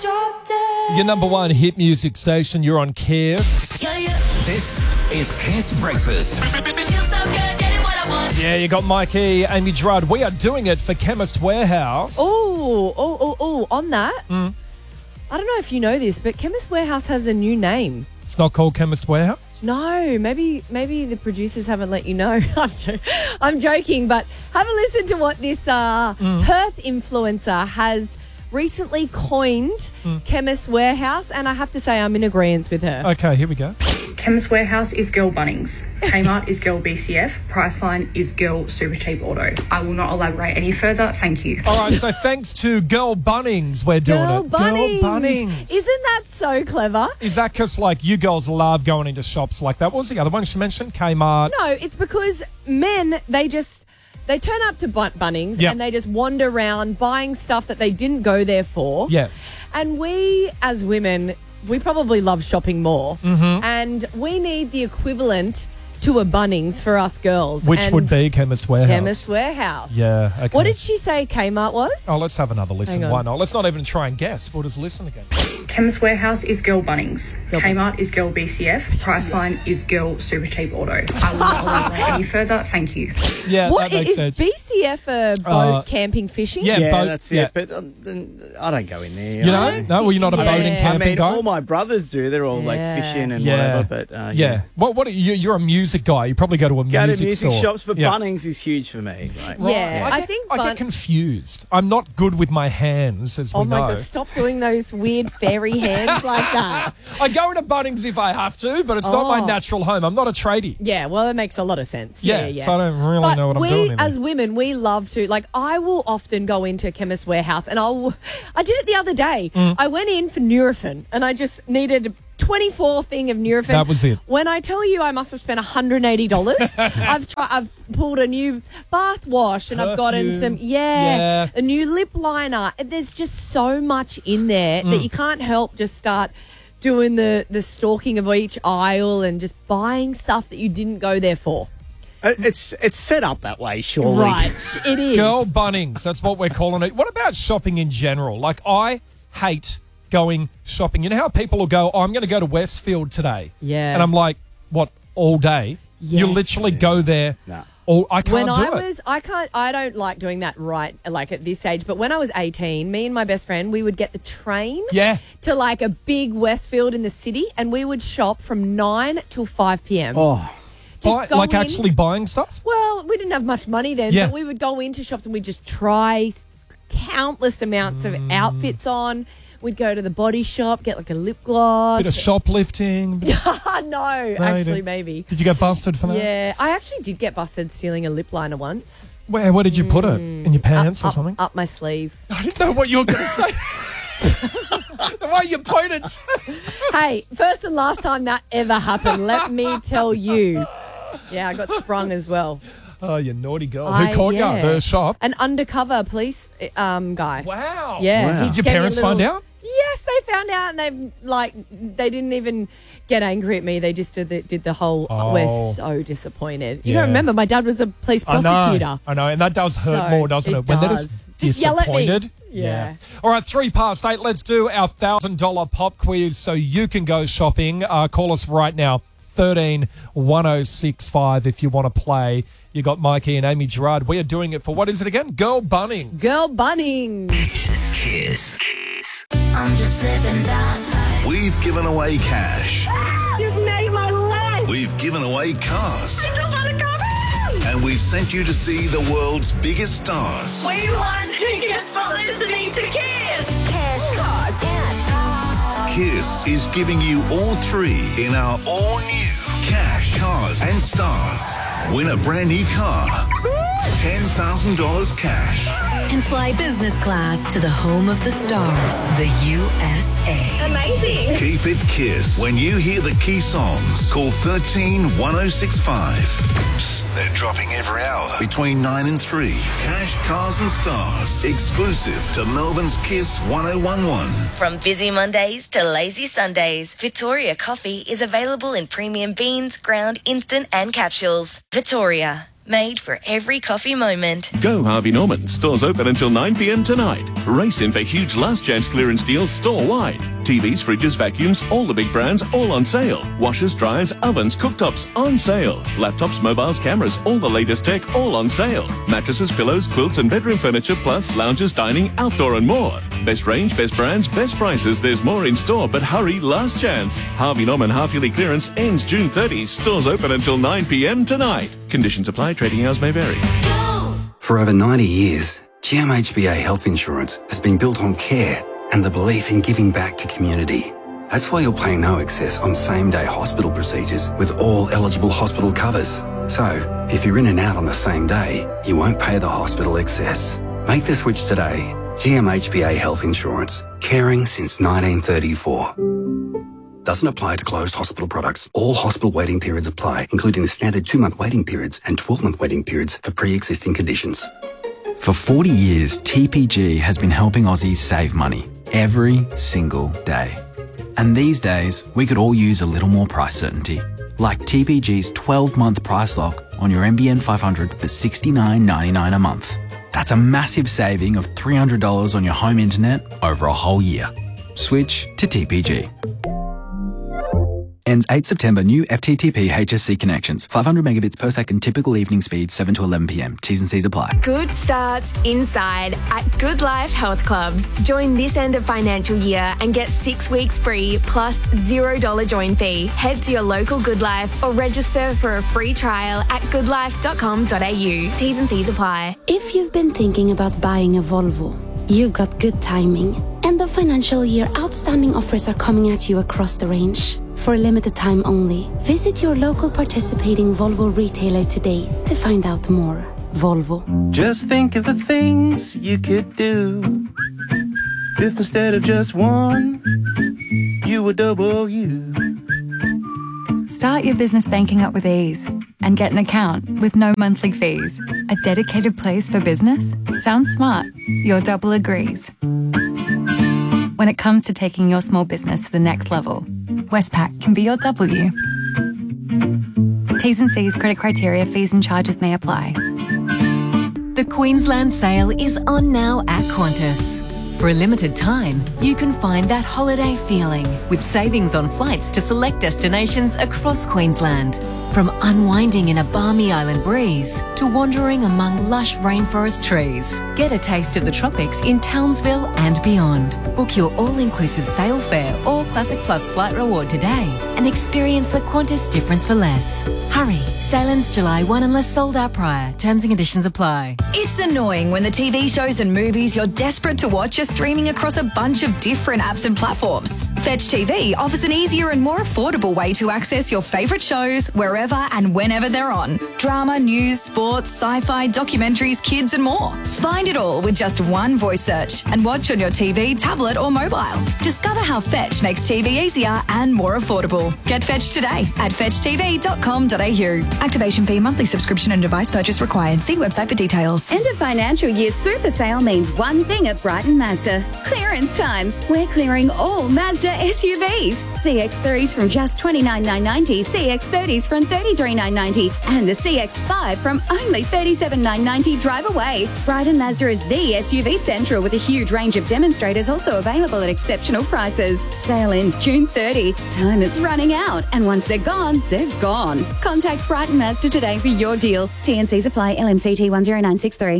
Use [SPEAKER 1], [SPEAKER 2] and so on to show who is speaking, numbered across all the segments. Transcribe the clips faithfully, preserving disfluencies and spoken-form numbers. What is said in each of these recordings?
[SPEAKER 1] drop dead.
[SPEAKER 2] Your number one hit music station. You're on Kiss.
[SPEAKER 1] Yeah, yeah.
[SPEAKER 3] This is Kiss Breakfast.
[SPEAKER 1] Feels so good, getting what I want.
[SPEAKER 2] Yeah, you got Mikey, Amy Gerard. We are doing it for Chemist Warehouse.
[SPEAKER 4] Oh, oh, oh, oh, on that,
[SPEAKER 2] Mm.
[SPEAKER 4] I don't know if you know this, but Chemist Warehouse has a new name.
[SPEAKER 2] It's not called Chemist Warehouse?
[SPEAKER 4] No, maybe maybe the producers haven't let you know. I'm, jo- I'm joking, but have a listen to what this uh, Perth influencer has recently coined Chemist Warehouse, and I have to say I'm in agreement with her.
[SPEAKER 2] Okay, here we go.
[SPEAKER 5] Chemist Warehouse is Girl Bunnings. Kmart is Girl B C F. Priceline is Girl Super Cheap Auto. I will not elaborate any further. Thank you.
[SPEAKER 2] All right, so thanks to Girl Bunnings, we're doing
[SPEAKER 4] Girl
[SPEAKER 2] it.
[SPEAKER 4] Bunnings.
[SPEAKER 2] Girl Bunnings.
[SPEAKER 4] Isn't that so clever?
[SPEAKER 2] Is that because, like, you girls love going into shops like that? What was the other one she mentioned? Kmart.
[SPEAKER 4] No, it's because men, they just... They turn up to Bun- Bunnings
[SPEAKER 2] Yep.
[SPEAKER 4] and they just wander around buying stuff that they didn't go there for.
[SPEAKER 2] Yes.
[SPEAKER 4] And we, as women, we probably love shopping more. Mm-hmm. And we need the equivalent to a Bunnings for us girls.
[SPEAKER 2] Which
[SPEAKER 4] and
[SPEAKER 2] would be Chemist Warehouse.
[SPEAKER 4] Chemist Warehouse.
[SPEAKER 2] Yeah, okay.
[SPEAKER 4] What did she say Kmart was?
[SPEAKER 2] Oh, let's have another listen.
[SPEAKER 4] Hang on.
[SPEAKER 2] Why not? Let's not even try and guess. We'll just listen again.
[SPEAKER 5] Chemist Warehouse is Girl Bunnings.
[SPEAKER 4] Girl
[SPEAKER 5] Kmart is Girl B C F. Priceline is Girl Super Cheap Auto. I will not elaborate any further. Thank you.
[SPEAKER 2] Yeah,
[SPEAKER 4] What
[SPEAKER 2] that makes
[SPEAKER 4] is
[SPEAKER 2] sense.
[SPEAKER 4] B C F a boat
[SPEAKER 2] Uh,
[SPEAKER 4] camping fishing?
[SPEAKER 2] yeah.
[SPEAKER 6] Yeah,
[SPEAKER 2] boat-
[SPEAKER 6] that's
[SPEAKER 2] yeah.
[SPEAKER 6] it. But um, then I don't go in there.
[SPEAKER 2] You know? No, well, you're not a
[SPEAKER 4] Yeah.
[SPEAKER 2] boating
[SPEAKER 4] I
[SPEAKER 6] I
[SPEAKER 2] camping
[SPEAKER 6] mean,
[SPEAKER 2] guy?
[SPEAKER 6] all my brothers do. They're all like
[SPEAKER 4] Yeah.
[SPEAKER 6] fishing and
[SPEAKER 2] yeah.
[SPEAKER 6] whatever. But uh,
[SPEAKER 2] yeah.
[SPEAKER 6] yeah.
[SPEAKER 2] What? What? You, you're a music guy. You probably go to a
[SPEAKER 6] Go
[SPEAKER 2] music
[SPEAKER 6] to music
[SPEAKER 2] store.
[SPEAKER 6] shops, but
[SPEAKER 2] Yeah.
[SPEAKER 6] Bunnings is huge for me. Like,
[SPEAKER 4] Yeah.
[SPEAKER 2] I,
[SPEAKER 4] I
[SPEAKER 2] get,
[SPEAKER 4] think
[SPEAKER 2] I
[SPEAKER 4] Bun-
[SPEAKER 2] get confused. I'm not good with my hands, as we
[SPEAKER 4] Oh my
[SPEAKER 2] know.
[SPEAKER 4] God, stop doing those weird fairy hands like that.
[SPEAKER 2] I go to Bunnings if I have to, but it's not my
[SPEAKER 4] Oh.
[SPEAKER 2] natural home. I'm not a tradie.
[SPEAKER 4] Yeah, well, that makes a lot of sense.
[SPEAKER 2] Yeah,
[SPEAKER 4] Yeah, yeah.
[SPEAKER 2] so I don't really
[SPEAKER 4] but
[SPEAKER 2] know what I'm
[SPEAKER 4] we,
[SPEAKER 2] doing in there.
[SPEAKER 4] as women, we love to, like, I will often go into Chemist Warehouse and I'll, I did it the other day.
[SPEAKER 2] Mm.
[SPEAKER 4] I went in for Nurofen and I just needed a twenty-four thing of Nurofen.
[SPEAKER 2] That was it.
[SPEAKER 4] When I tell you I must have spent one hundred eighty dollars, I've tried, I've pulled a new bath wash and I've gotten
[SPEAKER 2] Perfume.
[SPEAKER 4] some, yeah,
[SPEAKER 2] Yeah.
[SPEAKER 4] a new lip liner. And there's just so much in there
[SPEAKER 2] Mm.
[SPEAKER 4] that you can't help just start doing the, the stalking of each aisle and just buying stuff that you didn't go there for.
[SPEAKER 6] Uh, it's it's set up that way, surely.
[SPEAKER 4] Right, it is.
[SPEAKER 2] Girl Bunnings, that's what we're calling it. What about shopping in general? Like, I hate going shopping. You know how people will go, oh, I'm going to go to Westfield today.
[SPEAKER 4] Yeah.
[SPEAKER 2] And I'm like, what, all day? You
[SPEAKER 4] Yes.
[SPEAKER 2] literally go there.
[SPEAKER 6] No.
[SPEAKER 2] Or I can't
[SPEAKER 4] When
[SPEAKER 2] do
[SPEAKER 4] I
[SPEAKER 2] it.
[SPEAKER 4] was, I can't, I don't like doing that right, like at this age. But when I was eighteen, me and my best friend, we would get the train
[SPEAKER 2] Yeah.
[SPEAKER 4] to like a big Westfield in the city, and we would shop from nine till five p.m.
[SPEAKER 6] Oh,
[SPEAKER 4] Just
[SPEAKER 2] Buy-
[SPEAKER 4] go
[SPEAKER 2] like
[SPEAKER 4] in-
[SPEAKER 2] actually buying stuff?
[SPEAKER 4] Well, we didn't have much money then,
[SPEAKER 2] Yeah.
[SPEAKER 4] but we would go into shops and we'd just try countless amounts
[SPEAKER 2] Mm.
[SPEAKER 4] of outfits on. We'd go to the body shop, get like a lip gloss.
[SPEAKER 2] Bit of shoplifting. bit of-
[SPEAKER 4] Oh, no, actually, maybe.
[SPEAKER 2] Did you get busted for that?
[SPEAKER 4] Yeah, I actually did get busted stealing a lip liner once.
[SPEAKER 2] Where, where did you put it? In your pants
[SPEAKER 4] up,
[SPEAKER 2] or
[SPEAKER 4] up-
[SPEAKER 2] something?
[SPEAKER 4] Up my sleeve.
[SPEAKER 2] I didn't know what you were going to say. The way you pointed.
[SPEAKER 4] Hey, first and last time that ever happened, let me tell you. Yeah, I got sprung as well.
[SPEAKER 2] Oh, you naughty girl.
[SPEAKER 4] I-
[SPEAKER 2] Who caught
[SPEAKER 4] yeah.
[SPEAKER 2] you? The shop?
[SPEAKER 4] An undercover police um, guy.
[SPEAKER 2] Wow.
[SPEAKER 4] Yeah.
[SPEAKER 6] Wow.
[SPEAKER 4] he
[SPEAKER 2] Did your
[SPEAKER 4] gave me a
[SPEAKER 2] parents
[SPEAKER 4] little-
[SPEAKER 2] find out?
[SPEAKER 4] Yes, they found out, and they've like they didn't even get angry at me. They just did the, did the whole.
[SPEAKER 2] Oh.
[SPEAKER 4] We're so disappointed. You
[SPEAKER 2] Yeah.
[SPEAKER 4] don't remember? My dad was a police
[SPEAKER 2] I
[SPEAKER 4] prosecutor.
[SPEAKER 2] know. I know. And that does hurt
[SPEAKER 4] So,
[SPEAKER 2] more, doesn't it?
[SPEAKER 4] it
[SPEAKER 2] When they're
[SPEAKER 4] does.
[SPEAKER 2] just
[SPEAKER 4] Just yell at me.
[SPEAKER 2] disappointed.
[SPEAKER 4] Yeah.
[SPEAKER 2] All right, three past eight. Let's do our one thousand dollars pop quiz so you can go shopping. Uh, call us right now, thirteen one oh six five if you want to play. You got Mikey and Amy Gerard. We are doing it for, what is it again? Girl Bunnings.
[SPEAKER 4] Girl Bunnings.
[SPEAKER 3] Kiss.
[SPEAKER 1] I'm just living that life.
[SPEAKER 7] We've given away cash.
[SPEAKER 5] You've made my life.
[SPEAKER 7] We've given away cars.
[SPEAKER 5] Just want to come home.
[SPEAKER 7] And we've sent you to see the world's biggest stars.
[SPEAKER 5] We want tickets for listening to Kiss.
[SPEAKER 1] Cash, cars, and
[SPEAKER 7] Kiss is giving you all three in our all-new Cash, Cars and Stars. Win a brand new car. ten thousand dollars cash.
[SPEAKER 8] And fly business class to the home of the stars, the U S A.
[SPEAKER 5] Amazing.
[SPEAKER 7] Keep it Kiss. When you hear the key songs, call thirteen one oh six five. Psst, they're dropping every hour between nine and three. Cash, Cars and Stars. Exclusive to Melbourne's Kiss one oh one one.
[SPEAKER 9] From busy Mondays to lazy Sundays, Victoria Coffee is available in premium beans, ground, instant and capsules. Victoria, made for every coffee moment.
[SPEAKER 10] Go Harvey Norman. Stores open until nine p m tonight. Race in for huge last chance clearance deals store-wide. T Vs, fridges, vacuums, all the big brands, all on sale. Washers, dryers, ovens, cooktops, on sale. Laptops, mobiles, cameras, all the latest tech, all on sale. Mattresses, pillows, quilts and bedroom furniture, plus lounges, dining, outdoor and more. Best range, best brands, best prices. There's more in store, but hurry, last chance. Harvey Norman half-yearly clearance ends June thirtieth. Stores open until nine p m tonight. Conditions apply. Trading hours may vary.
[SPEAKER 11] For over ninety years, G M H B A Health Insurance has been built on care and the belief in giving back to community. That's why you'll pay no excess on same-day hospital procedures with all eligible hospital covers. So, if you're in and out on the same day, you won't pay the hospital excess. Make the switch today. G M H B A Health Insurance. Caring since nineteen thirty-four. Doesn't apply to closed hospital products. All hospital waiting periods apply, including the standard two-month waiting periods and twelve-month waiting periods for pre-existing conditions.
[SPEAKER 12] For forty years, T P G has been helping Aussies save money every single day. And these days, we could all use a little more price certainty. Like T P G's twelve-month price lock on your N B N five hundred for sixty-nine ninety-nine a month. That's a massive saving of three hundred dollars on your home internet over a whole year. Switch to T P G. Ends eighth September. New F T T P H S C connections. five hundred megabits per second typical evening speed, seven to eleven p m. T's and C's apply.
[SPEAKER 13] Good starts inside at Good Life Health Clubs. Join this end of financial year and get six weeks free plus zero dollar join fee. Head to your local Good Life or register for a free trial at good life dot com dot a u. T's and C's apply.
[SPEAKER 14] If you've been thinking about buying a Volvo, you've got good timing. End of financial year outstanding offers are coming at you across the range. For a limited time only, visit your local participating Volvo retailer today to find out more. Volvo.
[SPEAKER 15] Just think of the things you could do if instead of just one, you were double you.
[SPEAKER 16] Start your business banking up with ease and get an account with no monthly fees. A dedicated place for business? Sounds smart. Your double agrees. When it comes to taking your small business to the next level, Westpac can be your W. T's and C's, credit criteria, fees and charges may apply.
[SPEAKER 17] The Queensland sale is on now at Qantas. For a limited time, you can find that holiday feeling with savings on flights to select destinations across Queensland. From unwinding in a balmy island breeze to wandering among lush rainforest trees. Get a taste of the tropics in Townsville and beyond. Book your all-inclusive sail fare or Classic Plus flight reward today and experience the Qantas difference for less. Hurry, sale ends July first unless sold out prior. Terms and conditions apply.
[SPEAKER 18] It's annoying when the T V shows and movies you're desperate to watch are streaming across a bunch of different apps and platforms. Fetch T V offers an easier and more affordable way to access your favourite shows wherever and whenever they're on. Drama, news, sports, sci-fi, documentaries, kids and more. Find it all with just one voice search and watch on your T V, tablet or mobile. Discover how Fetch makes T V easier and more affordable. Get Fetch today at fetch t v dot com dot a u. Activation fee, monthly subscription and device purchase required. See website for details.
[SPEAKER 19] End of financial year super sale means one thing at Brighton Mazda. Clearance time. We're clearing all Mazda S U Vs. C X threes from just twenty-nine thousand nine hundred ninety, C X thirties from thirty-three thousand nine hundred ninety, and the C X five from only thirty-seven thousand nine hundred ninety. Drive away. Brighton Mazda is the S U V central with a huge range of demonstrators also available at exceptional prices. Sale ends June thirtieth. Time is running out, and once they're gone, they're gone. Contact Brighton Mazda today for your deal. T N Cs apply. L M C T one zero nine six three.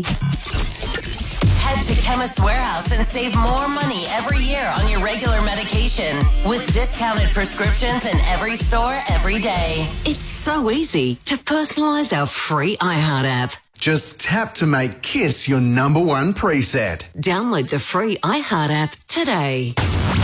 [SPEAKER 9] Head to Chemist Warehouse and save more money every year on your regular medication with discounted prescriptions in every store every day.
[SPEAKER 20] It's so easy to personalise our free iHeart app.
[SPEAKER 21] Just tap to make KISS your number one preset.
[SPEAKER 20] Download the free iHeart app today.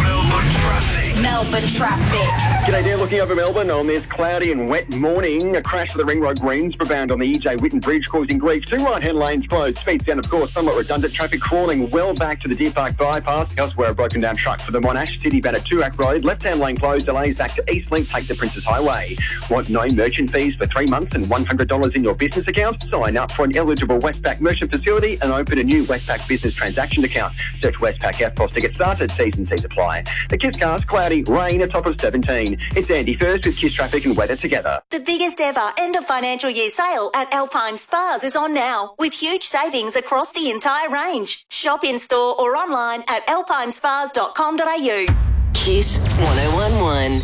[SPEAKER 9] Melbourne traffic.
[SPEAKER 22] G'day there, looking over Melbourne on this cloudy and wet morning. A crash of the Ring Road Greensboro bound on the E J Whitten Bridge causing grief. Two right-hand lanes closed. Speeds down, of course, somewhat redundant. Traffic crawling well back to the Deer Park bypass. Elsewhere, a broken down truck for the Monash City bound at Turak Road. Left-hand lane closed. Delays back to Eastlink. Take the Princess Highway. Want no merchant fees for three months and one hundred dollars in your business account? Sign up for an eligible Westpac merchant facility and open a new Westpac business transaction account. Search Westpac F P O S to get started. T's and C's apply. dry. The Kiss cars, cloudy, rain, a top of seventeen. It's Andy first with Kiss traffic and weather together.
[SPEAKER 2] The biggest ever end of financial year sale at Alpine Spas is on now, with huge savings across the entire range. Shop in store or online at alpine spas dot com dot a u.
[SPEAKER 9] Kiss one oh one one.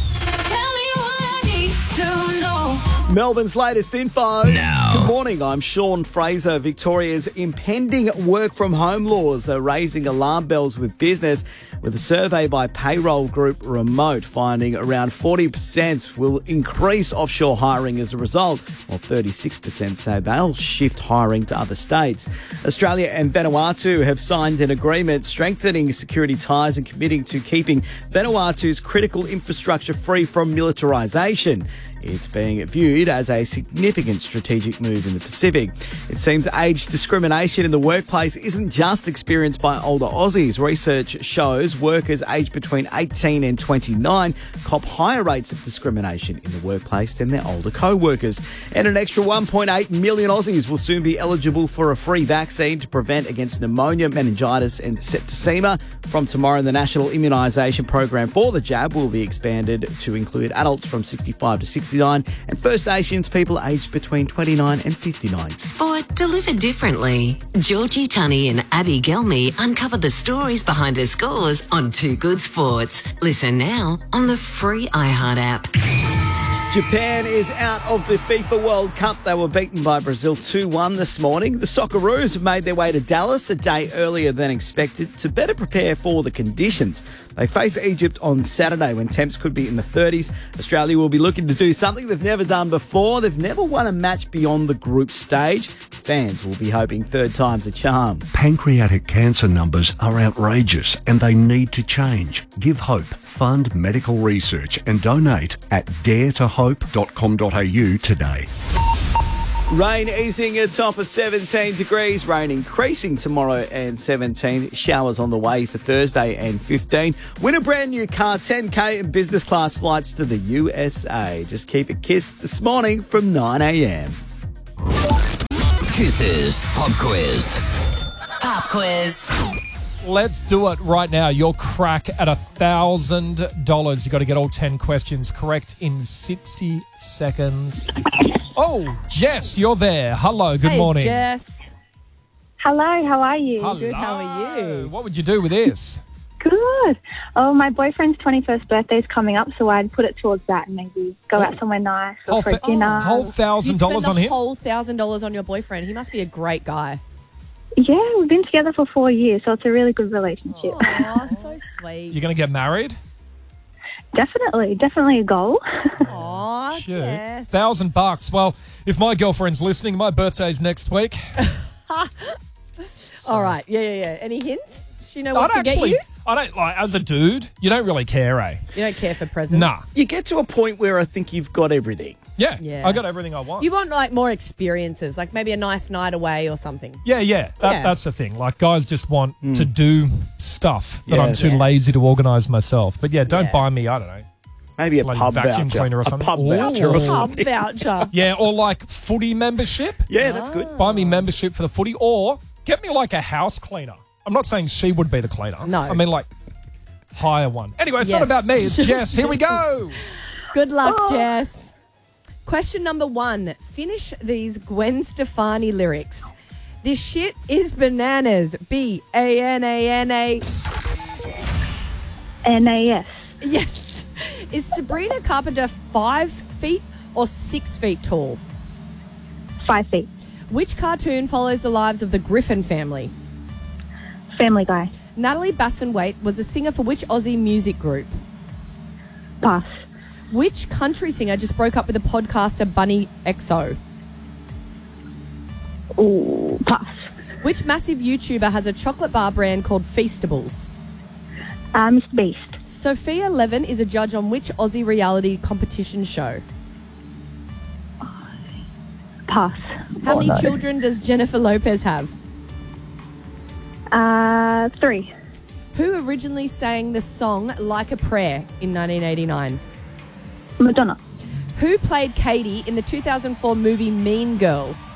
[SPEAKER 6] Melbourne's latest info.
[SPEAKER 3] Now.
[SPEAKER 6] Good morning, I'm Sean Fraser. Victoria's impending work-from-home laws are raising alarm bells with business, with a survey by payroll group Remote finding around forty percent will increase offshore hiring as a result, while thirty-six percent say they'll shift hiring to other states. Australia and Vanuatu have signed an agreement strengthening security ties and committing to keeping Vanuatu's critical infrastructure free from militarisation. It's being viewed as a significant strategic move in the Pacific. It seems age discrimination in the workplace isn't just experienced by older Aussies. Research shows workers aged between eighteen and twenty-nine cop higher rates of discrimination in the workplace than their older co-workers. And an extra one point eight million Aussies will soon be eligible for a free vaccine to prevent against pneumonia, meningitis and septicemia. From tomorrow, the national immunisation program for the jab will be expanded to include adults from sixty-five to sixty-nine and First Nations people aged between twenty-nine and fifty-nine.
[SPEAKER 20] Sport delivered differently. Georgie Tunney and Abby Gelmy uncover the stories behind her scores on Too Good Sports. Listen now on the free iHeart app.
[SPEAKER 6] Japan is out of the FIFA World Cup. They were beaten by Brazil two one this morning. The Socceroos have made their way to Dallas a day earlier than expected to better prepare for the conditions. They face Egypt on Saturday when temps could be in the thirties. Australia will be looking to do something they've never done before. They've never won a match beyond the group stage. Fans will be hoping third time's a charm.
[SPEAKER 23] Pancreatic cancer numbers are outrageous and they need to change. Give hope, fund medical research and donate at dare to hope dot com dot a u today.
[SPEAKER 6] Rain easing a top of seventeen degrees. Rain increasing tomorrow and seventeen. Showers on the way for Thursday and fifteen. Win a brand new car, ten K and business class flights to the U S A. Just keep it kissed this morning from nine a.m.
[SPEAKER 3] Kisses Pop Quiz.
[SPEAKER 9] Pop quiz.
[SPEAKER 2] Let's do it right now. Your crack at one thousand dollars. You've got to get all ten questions correct in sixty seconds. Oh, Jess, you're there. Hello, good
[SPEAKER 4] hey,
[SPEAKER 2] morning.
[SPEAKER 4] Jess.
[SPEAKER 24] Hello, how are you?
[SPEAKER 2] Hello.
[SPEAKER 4] Good, how are you?
[SPEAKER 2] What would you do with this?
[SPEAKER 24] Good. Oh, my boyfriend's twenty-first birthday is coming up, so I'd put it towards that and maybe go
[SPEAKER 2] Oh.
[SPEAKER 24] out somewhere nice or
[SPEAKER 2] Whole
[SPEAKER 24] for
[SPEAKER 2] fa-
[SPEAKER 24] dinner.
[SPEAKER 2] whole thousand
[SPEAKER 4] You'd
[SPEAKER 2] dollars
[SPEAKER 4] spend
[SPEAKER 2] on
[SPEAKER 4] the
[SPEAKER 2] him?
[SPEAKER 4] whole thousand dollars on your boyfriend. He must be a great guy.
[SPEAKER 24] Yeah, we've been together for four years, so it's a really good relationship.
[SPEAKER 4] Oh, so sweet.
[SPEAKER 2] You're going to get married?
[SPEAKER 24] Definitely, definitely a goal.
[SPEAKER 4] Aw,
[SPEAKER 2] Sure.
[SPEAKER 4] Jess.
[SPEAKER 2] Thousand bucks. Well, if my girlfriend's listening, my birthday's next week.
[SPEAKER 4] All right. Yeah, yeah, yeah. Any hints? Does she know
[SPEAKER 2] I
[SPEAKER 4] what
[SPEAKER 2] don't
[SPEAKER 4] to
[SPEAKER 2] actually,
[SPEAKER 4] get you?
[SPEAKER 2] I don't like, as a dude, you don't really care, eh?
[SPEAKER 4] You don't care for presents?
[SPEAKER 2] Nah.
[SPEAKER 6] You get to a point where I think you've got everything.
[SPEAKER 2] Yeah,
[SPEAKER 4] Yeah.
[SPEAKER 2] I got everything I want.
[SPEAKER 4] You want like more experiences, like maybe a nice night away or something.
[SPEAKER 2] Yeah, yeah, that,
[SPEAKER 4] Yeah.
[SPEAKER 2] that's the thing. Like, guys just want to do stuff that
[SPEAKER 6] Yeah.
[SPEAKER 2] I'm too
[SPEAKER 4] Yeah.
[SPEAKER 2] lazy to organise myself. But yeah, don't
[SPEAKER 4] Yeah.
[SPEAKER 2] buy me, I don't know,
[SPEAKER 6] Maybe a
[SPEAKER 2] like
[SPEAKER 6] pub
[SPEAKER 2] vacuum
[SPEAKER 6] voucher.
[SPEAKER 2] cleaner or
[SPEAKER 6] A
[SPEAKER 2] something.
[SPEAKER 6] pub voucher or
[SPEAKER 2] Ooh.
[SPEAKER 6] something.
[SPEAKER 4] Pub voucher.
[SPEAKER 2] Yeah, or like footy membership.
[SPEAKER 6] Yeah, that's good.
[SPEAKER 2] Buy me membership for the footy, or get me like a house cleaner. I'm not saying she would be the cleaner.
[SPEAKER 4] No.
[SPEAKER 2] I mean like hire one. Anyway, it's not
[SPEAKER 4] Yes.
[SPEAKER 2] about me. It's Jess. Here we go.
[SPEAKER 4] Good luck, Jess. Question number one. Finish these Gwen Stefani lyrics. This shit is bananas. B A N A N A.
[SPEAKER 24] N A S.
[SPEAKER 4] Yes. Is Sabrina Carpenter five feet or six feet tall?
[SPEAKER 24] Five feet.
[SPEAKER 4] Which cartoon follows the lives of the Griffin family?
[SPEAKER 24] Family Guy.
[SPEAKER 4] Natalie Bassonwaite was a singer for which Aussie music group?
[SPEAKER 24] Pass.
[SPEAKER 4] Which country singer just broke up with the podcaster Bunny X O?
[SPEAKER 24] Ooh, pass.
[SPEAKER 4] Which massive YouTuber has a chocolate bar brand called Feastables?
[SPEAKER 24] Uh, Mister Beast.
[SPEAKER 4] Sophia Levin is a judge on which Aussie reality competition show?
[SPEAKER 24] Pass.
[SPEAKER 4] How
[SPEAKER 24] Oh,
[SPEAKER 4] many
[SPEAKER 24] no.
[SPEAKER 4] children does Jennifer Lopez have?
[SPEAKER 24] Uh, three.
[SPEAKER 4] Who originally sang the song Like a Prayer in nineteen eighty-nine?
[SPEAKER 24] Madonna.
[SPEAKER 4] Who played Katie in the two thousand four movie Mean Girls?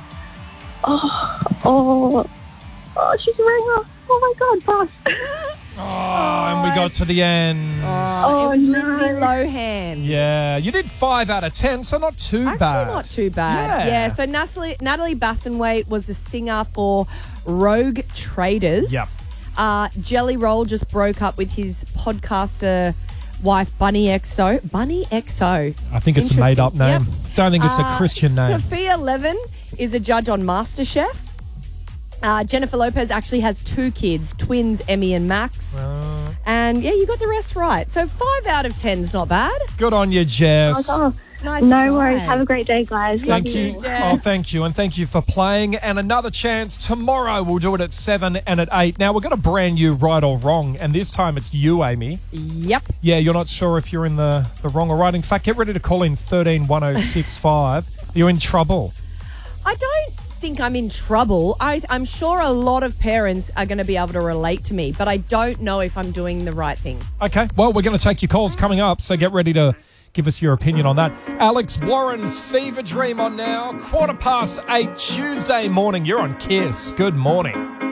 [SPEAKER 24] Oh, oh, oh, she's a ringer. Oh my God, pass.
[SPEAKER 2] Oh, and we got to the end.
[SPEAKER 4] Oh, it was Lindsay Lohan.
[SPEAKER 2] Yeah, you did five out of ten, so not too
[SPEAKER 4] Actually,
[SPEAKER 2] bad.
[SPEAKER 4] not too bad.
[SPEAKER 2] Yeah.
[SPEAKER 4] Yeah, so Natalie, Natalie Bassingthwaighte was the singer for Rogue Traders.
[SPEAKER 2] Yep.
[SPEAKER 4] Uh, Jelly Roll just broke up with his podcaster wife, Bunny X O. Bunny X O.
[SPEAKER 2] I think it's a made-up name.
[SPEAKER 4] Yep.
[SPEAKER 2] Don't think it's a
[SPEAKER 4] Uh,
[SPEAKER 2] Christian name.
[SPEAKER 4] Sophia Levin is a judge on MasterChef. Uh, Jennifer Lopez actually has two kids, twins Emmy and Max.
[SPEAKER 2] Uh,
[SPEAKER 4] and yeah, you got the rest right. So five out of ten's not bad.
[SPEAKER 2] Good on you, Jess.
[SPEAKER 24] Oh,
[SPEAKER 4] Nice
[SPEAKER 24] no
[SPEAKER 4] try.
[SPEAKER 24] worries. Have a great day, guys. Love
[SPEAKER 2] Thank you. Oh, thank you. And thank you for playing. And another chance tomorrow. We'll do it at seven and at eight. Now, we've got a brand new right or wrong. And this time it's you, Amy.
[SPEAKER 4] Yep.
[SPEAKER 2] Yeah, you're not sure if you're in the, the wrong or right. In fact, get ready to call in thirteen one oh six five. You're in trouble.
[SPEAKER 4] I don't think I'm in trouble. I, I'm sure a lot of parents are going to be able to relate to me, but I don't know if I'm doing the right thing.
[SPEAKER 2] Okay. Well, we're going to take your calls coming up. So get ready to give us your opinion on that. Alex Warren's Fever Dream on now. Quarter past eight Tuesday morning. You're on Kiss. Good morning.